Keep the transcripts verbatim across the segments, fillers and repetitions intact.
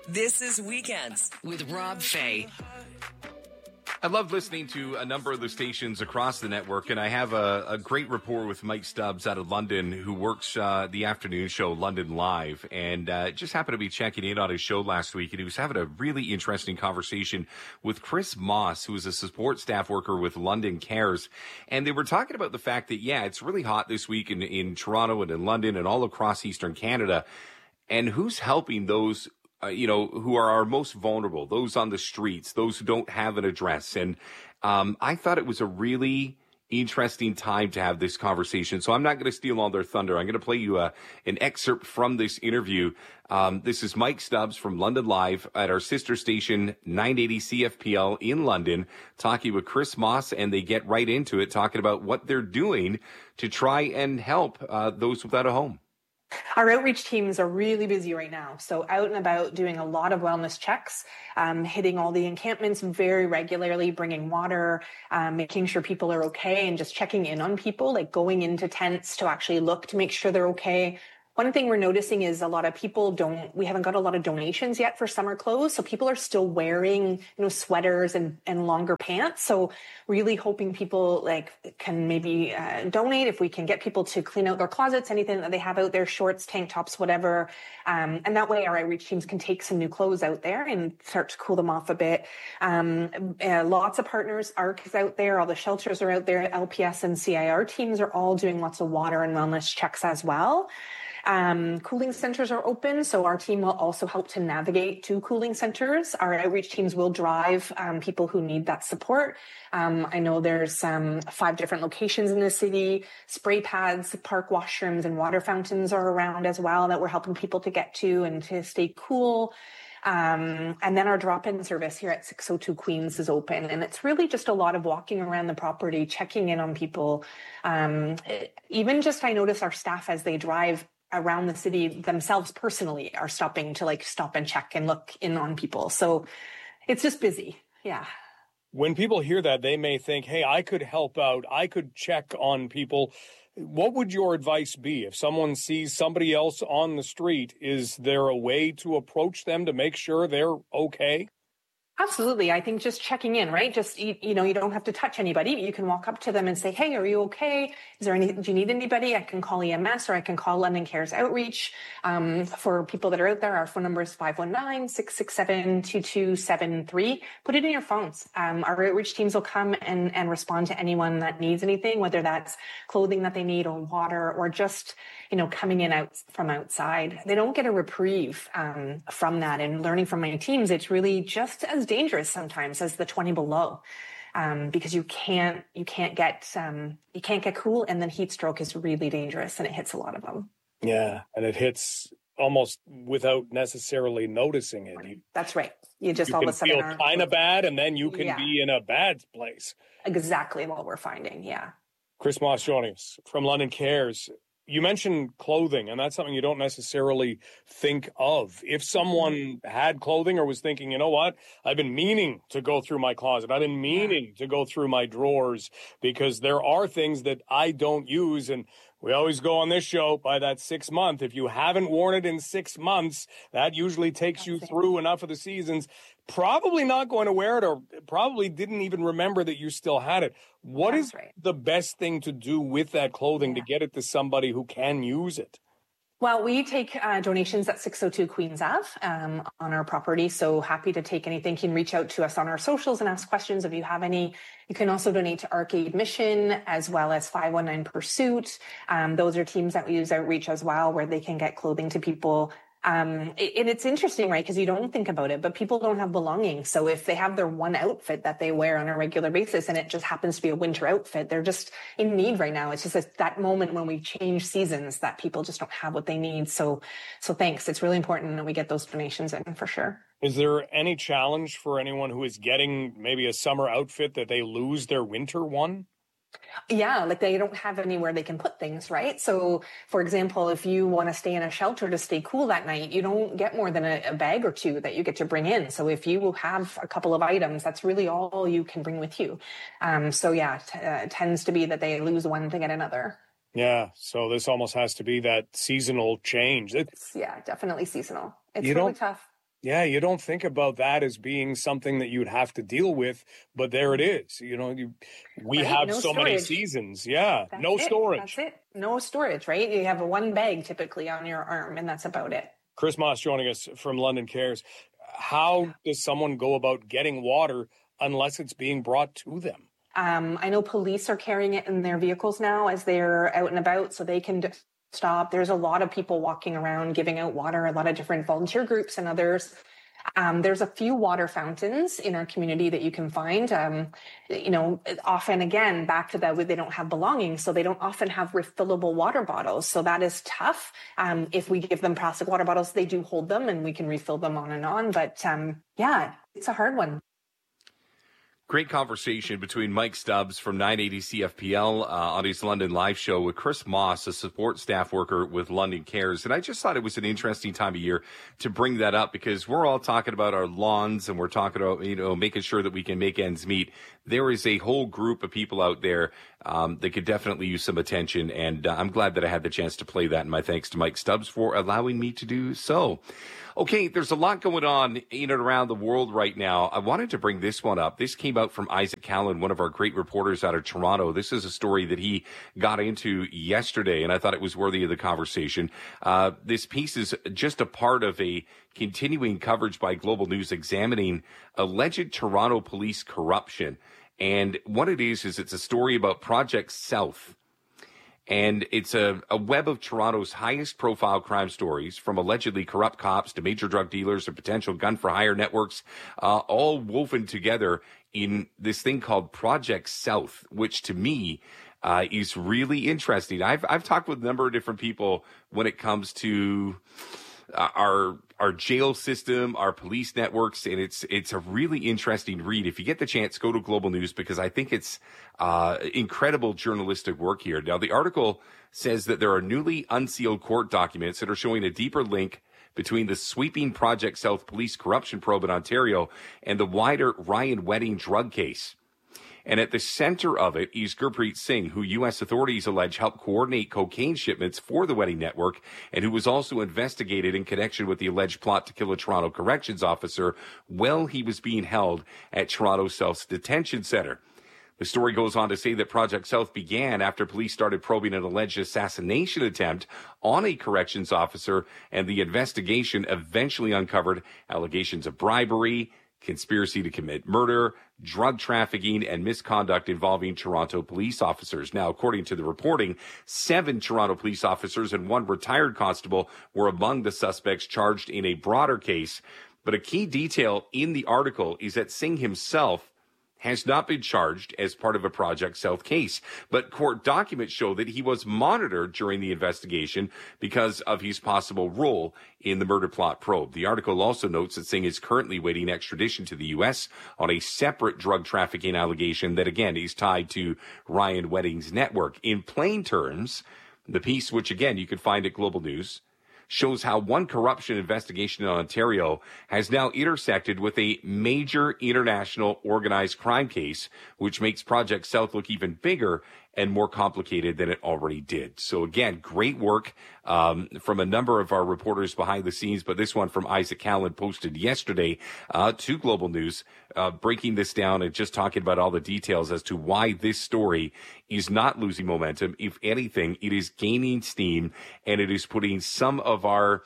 This is Weekends with Rob Fay. I love listening to a number of the stations across the network, and I have a, a great rapport with Mike Stubbs out of London, who works uh, the afternoon show London Live, and uh, just happened to be checking in on his show last week, and he was having a really interesting conversation with Chris Moss, who is a support staff worker with London Cares, and they were talking about the fact that, yeah, it's really hot this week in, in Toronto and in London and all across Eastern Canada, and who's helping those Uh, you know, who are our most vulnerable, those on the streets, those who don't have an address. And um, I thought it was a really interesting time to have this conversation. So I'm not going to steal all their thunder. I'm going to play you a, an excerpt from this interview. Um, this is Mike Stubbs from London Live at our sister station, nine eighty C F P L in London, talking with Chris Moss, and they get right into it, talking about what they're doing to try and help uh, those without a home. Our outreach teams are really busy right now. So out and about doing a lot of wellness checks, um, hitting all the encampments very regularly, bringing water, um, making sure people are okay and just checking in on people, like going into tents to actually look to make sure they're okay. One thing we're noticing is a lot of people don't, we haven't got a lot of donations yet for summer clothes. So people are still wearing, you know, sweaters and, and longer pants. So really hoping people like can maybe uh, donate if we can get people to clean out their closets, anything that they have out there, shorts, tank tops, whatever. Um, and that way our outreach teams can take some new clothes out there and start to cool them off a bit. Um, uh, lots of partners, A R C is out there. All the shelters are out there. L P S and C I R teams are all doing lots of water and wellness checks as well. Um, cooling centers are open, so our team will also help to navigate to cooling centers. Our outreach teams will drive um, people who need that support. Um, I know there's um, five different locations in the city. Spray pads, park washrooms, and water fountains are around as well that we're helping people to get to and to stay cool. Um, and then our drop-in service here at six oh two Queens is open. And it's really just a lot of walking around the property, checking in on people. Um, it, even just I notice our staff as they drive around the city themselves personally are stopping to like stop and check and look in on people. So it's just busy. Yeah. When people hear that, they may think, hey, I could help out. I could check on people. What would your advice be if someone sees somebody else on the street? Is there a way to approach them to make sure they're okay? Absolutely. I think just checking in, right? Just, you, you know, you don't have to touch anybody. You can walk up to them and say, hey, are you okay? Is there any, do you need anybody? I can call E M S or I can call London Cares Outreach. Um, for people that are out there, our phone number is five one nine, six six seven, two two seven three. Put it in your phones. Um, our outreach teams will come and, and respond to anyone that needs anything, whether that's clothing that they need or water or just, you know, coming in out from outside. They don't get a reprieve, um, from that. And learning from my teams, it's really just as dangerous sometimes as the twenty below, um, because you can't, you can't get, um, you can't get cool. And then heat stroke is really dangerous and it hits a lot of them. Yeah. And it hits almost without necessarily noticing it. You, That's right. You just you all can of a sudden feel are kind of bad and then you can yeah. be in a bad place. Exactly what we're finding. Yeah. Chris Moss joining us from London Cares. You mentioned clothing, and that's something you don't necessarily think of. If someone had clothing or was thinking, you know what, I've been meaning to go through my closet. I've been meaning to go through my drawers because there are things that I don't use. And we always go on this show by that six month. If you haven't worn it in six months, that usually takes you through enough of the seasons. Probably not going to wear it or probably didn't even remember that you still had it. What That's is right. the best thing to do with that clothing Yeah. to get it to somebody who can use it? Well, we take uh, donations at six oh two Queens Ave um, on our property. So happy to take anything. You can reach out to us on our socials and ask questions if you have any. You can also donate to Arcade Mission as well as five one nine Pursuit. Um, those are teams that we use outreach as well, where they can get clothing to people. Um, and it's interesting, right? Because you don't think about it, but people don't have belongings. So if they have their one outfit that they wear on a regular basis and it just happens to be a winter outfit, they're just in need right now. It's just that moment when we change seasons that people just don't have what they need. So, so thanks. It's really important that we get those donations in for sure. Is there any challenge for anyone who is getting maybe a summer outfit that they lose their winter one? Yeah, like they don't have anywhere they can put things, right? So, for example, if you want to stay in a shelter to stay cool that night, you don't get more than a, a bag or two that you get to bring in. So if you have a couple of items, that's really all you can bring with you. Um, so yeah, t- uh, it tends to be that they lose one to get another. Yeah, so this almost has to be that seasonal change. It, It's, yeah, definitely seasonal. It's you really don't, tough. Yeah, you don't think about that as being something that you'd have to deal with, but there it is. You know, you, we Right? have No so storage. many seasons. Yeah, That's no it. storage. That's it. No storage, right? You have a one bag typically on your arm, and that's about it. Chris Moss joining us from London Cares. How does someone go about getting water unless it's being brought to them? Um, I know police are carrying it in their vehicles now as they're out and about, so they can stop. There's a lot of people walking around giving out water, a lot of different volunteer groups and others. Um, there's a few water fountains in our community that you can find. Um, you know, often, again, back to that, they don't have belongings, so they don't often have refillable water bottles. So that is tough. Um, if we give them plastic water bottles, they do hold them and we can refill them on and on. But um, yeah, it's a hard one. Great conversation between Mike Stubbs from nine eighty C F P L uh, on his London Live show with Chris Moss, a support staff worker with London Cares. And I just thought it was an interesting time of year to bring that up because we're all talking about our lawns and we're talking about, you know, making sure that we can make ends meet. There is a whole group of people out there um, that could definitely use some attention. And uh, I'm glad that I had the chance to play that. And my thanks to Mike Stubbs for allowing me to do so. Okay, there's a lot going on in and around the world right now. I wanted to bring this one up. This came out from Isaac Callan, one of our great reporters out of Toronto. This is a story that he got into yesterday, and I thought it was worthy of the conversation. Uh, this piece is just a part of a continuing coverage by Global News examining alleged Toronto police corruption. And what it is, is it's a story about Project South. And it's a, a web of Toronto's highest profile crime stories, from allegedly corrupt cops to major drug dealers and potential gun for hire networks, uh, all woven together in this thing called Project South, which to me uh, is really interesting. I've I've talked with a number of different people when it comes to uh, our our jail system, our police networks, and it's it's a really interesting read. If you get the chance, go to Global News because I think it's uh, incredible journalistic work here. Now, the article says that there are newly unsealed court documents that are showing a deeper link between the sweeping Project South police corruption probe in Ontario and the wider Ryan Wedding drug case. And at the center of it is Gurpreet Singh, who U S authorities allege helped coordinate cocaine shipments for the Wedding network and who was also investigated in connection with the alleged plot to kill a Toronto corrections officer while he was being held at Toronto South's detention center. The story goes on to say that Project South began after police started probing an alleged assassination attempt on a corrections officer, and the investigation eventually uncovered allegations of bribery, conspiracy to commit murder, drug trafficking, and misconduct involving Toronto police officers. Now, according to the reporting, seven Toronto police officers and one retired constable were among the suspects charged in a broader case. But a key detail in the article is that Singh himself has not been charged as part of a Project South case, but court documents show that he was monitored during the investigation because of his possible role in the murder plot probe. The article also notes that Singh is currently waiting extradition to the U S on a separate drug trafficking allegation that, again, is tied to Ryan Wedding's network. In plain terms, the piece, which, again, you can find at Global News, shows how one corruption investigation in Ontario has now intersected with a major international organized crime case, which makes Project South look even bigger and more complicated than it already did. So again, great work um, from a number of our reporters behind the scenes, but this one from Isaac Callan posted yesterday uh, to Global News, uh, breaking this down and just talking about all the details as to why this story is not losing momentum. If anything, it is gaining steam, and it is putting some of our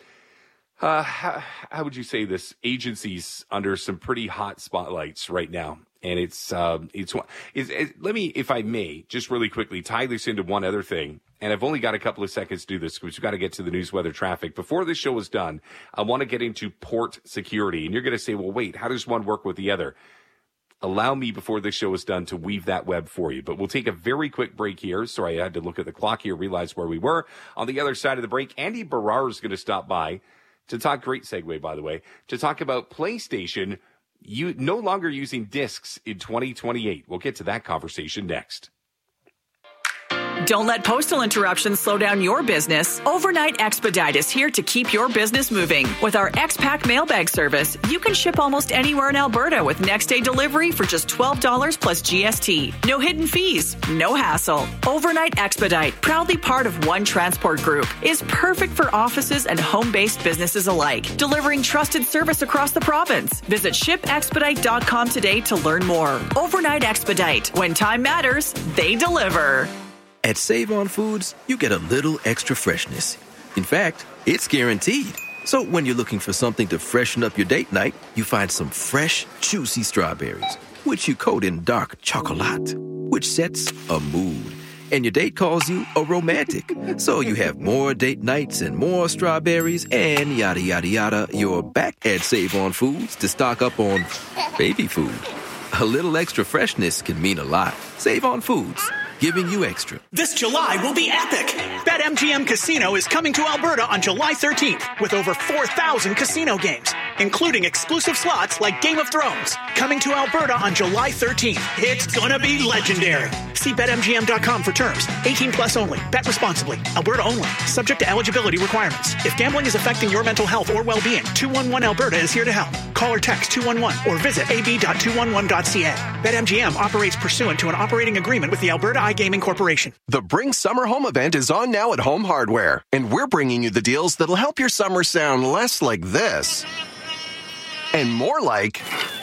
Uh, how, how would you say this? Agencies under some pretty hot spotlights right now. And it's, um, it's, it's, it, let me, if I may, just really quickly tie this into one other thing. And I've only got a couple of seconds to do this because we've got to get to the news, weather, traffic. Before this show is done, I want to get into port security. And you're going to say, well, wait, how does one work with the other? Allow me, before this show is done, to weave that web for you. But we'll take a very quick break here. Sorry, I had to look at the clock here, realize where we were. On the other side of the break, Andy Barrar is going to stop by to talk, great segue, by the way, to talk about PlayStation you no longer using discs in twenty twenty-eight. We'll get to that conversation next. Don't let postal interruptions slow down your business. Overnight Expedite is here to keep your business moving. With our X-Pack mailbag service, you can ship almost anywhere in Alberta with next-day delivery for just twelve dollars plus G S T. No hidden fees, no hassle. Overnight Expedite, proudly part of One Transport Group, is perfect for offices and home-based businesses alike, delivering trusted service across the province. Visit ship expedite dot com today to learn more. Overnight Expedite. When time matters, they deliver. At Save-On Foods, you get a little extra freshness. In fact, it's guaranteed. So when you're looking for something to freshen up your date night, you find some fresh, juicy strawberries, which you coat in dark chocolate, which sets a mood. And your date calls you a romantic. So you have more date nights and more strawberries and yada, yada, yada. You're back at Save-On Foods to stock up on baby food. A little extra freshness can mean a lot. Save-On Foods, giving you extra. This July will be epic. BetMGM Casino is coming to Alberta on July thirteenth with over four thousand casino games, including exclusive slots like Game of Thrones. Coming to Alberta on July thirteenth. It's gonna be legendary. See Bet M G M dot com for terms. eighteen plus only. Bet responsibly. Alberta only. Subject to eligibility requirements. If gambling is affecting your mental health or well-being, two one one Alberta is here to help. Call or text two one one or visit a b dot two one one dot c a. BetMGM operates pursuant to an operating agreement with the Alberta iGaming Corporation. The Bring Summer Home event is on now at Home Hardware, and we're bringing you the deals that'll help your summer sound less like this and more like...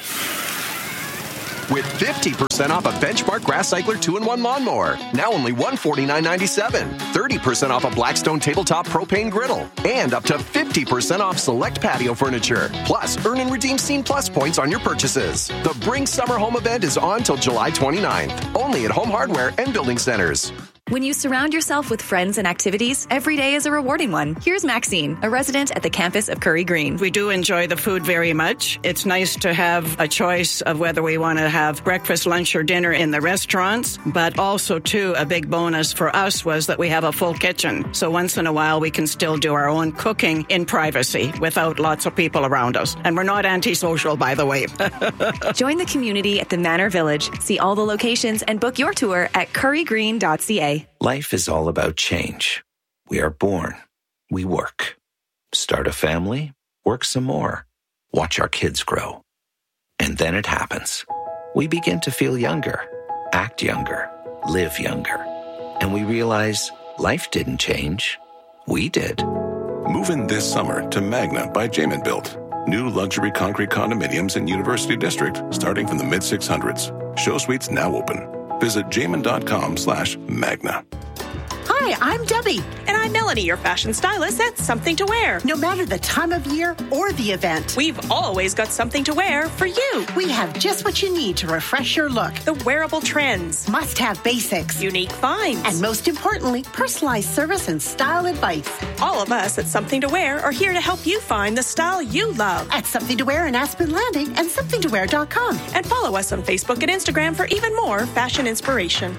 With fifty percent off a Benchmark Grass Cycler two in one lawnmower, now only one hundred forty-nine ninety-seven. thirty percent off a Blackstone Tabletop Propane Griddle, and up to fifty percent off select patio furniture. Plus, earn and redeem Scene Plus points on your purchases. The Bring Summer Home event is on till July twenty-ninth, only at Home Hardware and Building Centers. When you surround yourself with friends and activities, every day is a rewarding one. Here's Maxine, a resident at the campus of Curry Green. We do enjoy the food very much. It's nice to have a choice of whether we want to have breakfast, lunch, or dinner in the restaurants. But also, too, a big bonus for us was that we have a full kitchen. So once in a while, we can still do our own cooking in privacy without lots of people around us. And we're not antisocial, by the way. Join the community at the Manor Village. See all the locations and book your tour at curry green dot c a. Life is all about change. We are born. We work. Start a family. Work some more. Watch our kids grow. And then it happens. We begin to feel younger, act younger, live younger. And we realize life didn't change. We did. Move in this summer to Magna by Jamin Built. New luxury concrete condominiums in University District starting from the mid six hundreds. Show suites now open. Visit jamin.com slash magna. Hi, I'm Debbie. And I'm Melanie, your fashion stylist at Something to Wear. No matter the time of year or the event, we've always got something to wear for you. We have just what you need to refresh your look. The wearable trends. Must-have basics. Unique finds. And most importantly, personalized service and style advice. All of us at Something to Wear are here to help you find the style you love. At Something to Wear in Aspen Landing and something to wear dot com. And follow us on Facebook and Instagram for even more fashion inspiration.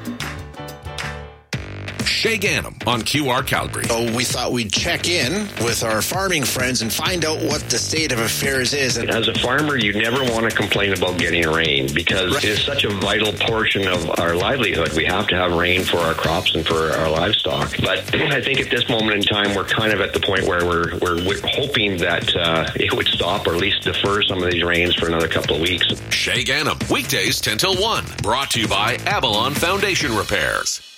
Shay Ganem on Q R Calgary. So we thought we'd check in with our farming friends and find out what the state of affairs is. As a farmer, you never want to complain about getting rain because right. It is such a vital portion of our livelihood. We have to have rain for our crops and for our livestock. But I think at this moment in time, we're kind of at the point where we're we're, we're hoping that uh, it would stop or at least defer some of these rains for another couple of weeks. Shay Ganem, weekdays ten till one. Brought to you by Avalon Foundation Repairs.